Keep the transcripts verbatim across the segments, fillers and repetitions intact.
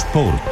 Šport.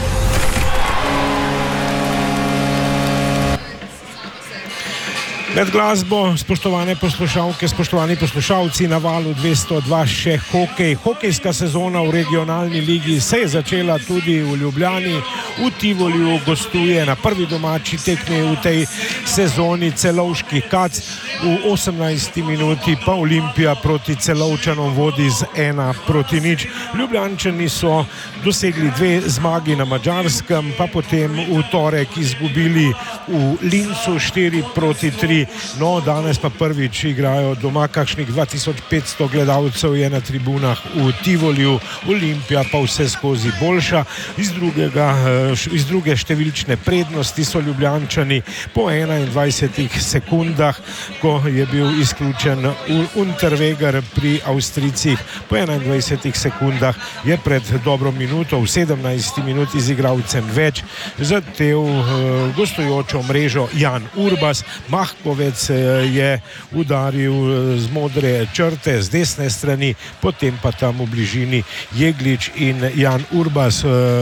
Med glasbo, spoštovane poslušalke, spoštovani poslušalci, na valu dvesto dva še hokej. Hokejska sezona v regionalni ligi se je začela tudi v Ljubljani. V Tivoliju gostuje na prvi domači tekmi v tej sezoni Celovški Kac. V osemnajsti minuti pa Olimpija proti Celovčanom vodi z ena proti nič. Ljubljančani so dosegli dve zmagi na Madžarskem, pa potem v torek izgubili v Lincu štiri proti tri. No, danes pa prvič igrajo doma, kakšnih dva tisoč petsto gledalcev je na tribunah v Tivoliju, Olimpija pa vse skozi boljša. Iz, drugega, iz druge številčne prednosti so Ljubljančani po enaindvajsetih sekundah, ko je bil izključen Unterweger pri Avstrijcih. Po enaindvajsetih sekundah je pred dobro minuto v sedemnajsti minuti z igralcem več zatev uh, gostujočo mrežo Jan Urbas. Mahko je udaril z modre črte z desne strani, potem pa tam v bližini Jeglič in Jan Urbas,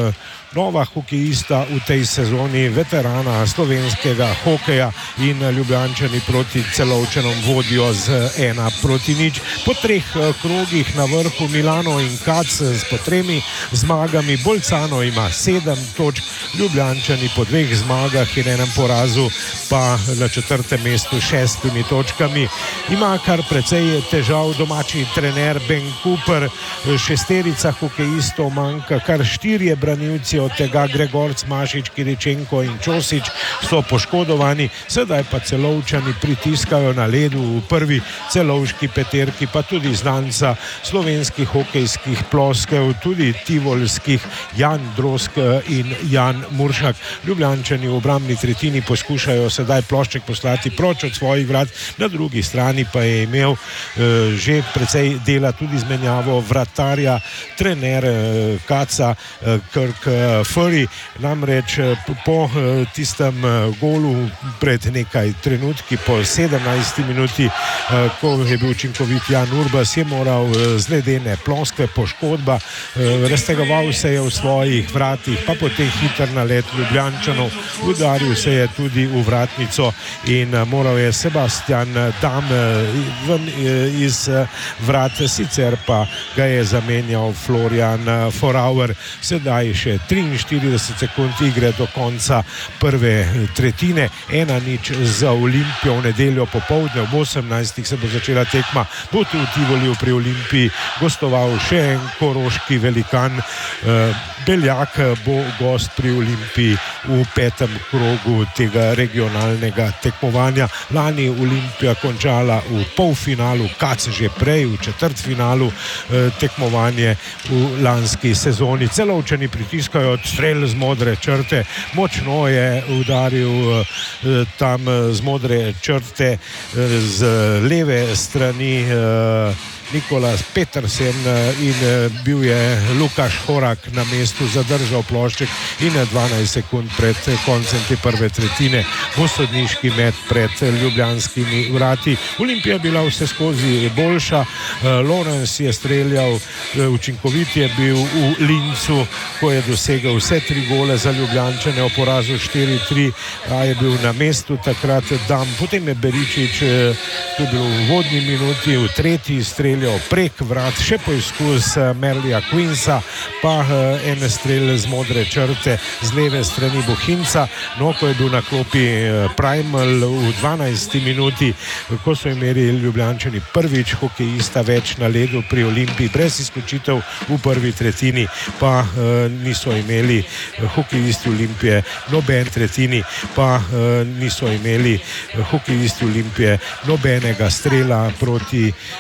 nova hokejista v tej sezoni, veterana slovenskega hokeja, in Ljubljančani proti Celovčanom vodijo z ena proti nič. Po treh krogih na vrhu Milano in Kac s po tremi zmagami, Bolcano ima sedem točk, Ljubljančani po dveh zmagah in enem porazu pa na četrtem mestu šestimi točkami. Ima kar precej težav domači trener Ben Cooper, šesterica hokejistov manjka, kar štirje branilci, od tega Gregorc, Mašič, Kiričenko in Čosič so poškodovani. Sedaj pa Celovčani pritiskajo na ledu v prvi celovški peterki, pa tudi znanca slovenskih hokejskih ploskev, tudi tivolskih, Jan Drosk in Jan Muršak. Ljubljančani v obrambni tretjini poskušajo sedaj plošček poslati proč od svojih vrat, na drugi strani pa je imel eh, že precej dela tudi zmenjavo vratarja, trener eh, Kaca eh, Kirk Furry. Namreč po tistem golu pred nekaj trenutki, po sedemnajsti minuti, ko je bil učinkovit Jan Urbas, je moral z ledene ploskve, poškodba, raztegoval se je v svojih vratih, pa potem hiter nalet Ljubljančanov, udaril se je tudi v vratnico in moral je Sebastian Dam ven iz vrat, sicer pa ga je zamenjal Florian Forauer. Sedaj še triinštirideset sekund igre do konca prve tretjine, ena nič za Olimpijo. V nedeljo popoldne ob osemnajstih se bo začela tekma, bo tu v Tivoliju pri Olimpiji gostoval še en koroški velikan. Beljak bo gost pri Olimpiji v petem krogu tega regionalnega tekmovanja. Lani Olimpija končala v polfinalu, Kac že prej v četrtfinalu tekmovanje v lanski sezoni. Celovčani pritiskajo strel z modre črte, močno je udaril tam z modre črte z leve strani Nikolas Petersen in bil je Lukaš Horak na mestu, zadržal plošček in dvanajst sekund pred koncem te prve tretjine bo sodniški met pred ljubljanskimi vrati. Olimpija bila vse skozi boljša, Lorenz je streljal, učinkovit je bil v Lincu, ko je dosegel vse tri gole za Ljubljančane, o porazu štiri tri, a je bil na mestu takrat Dam. Potem je Beričič, to je bilo v uvodni minuti, v tretji streljal prek vrat, še poizkus Merlija Queensa, pa en strel z modre črte z leve strani Bohinca. No, ko je bil na klopi Primal v dvanajsti minuti, ko so imeli Ljubljančani prvič hokejista več na ledu pri Olimpiji, brez izključitev v prvi tretjini, pa uh, niso imeli hokejisti Olimpije noben tretjini, pa uh, niso imeli hokejisti Olimpije nobenega strela proti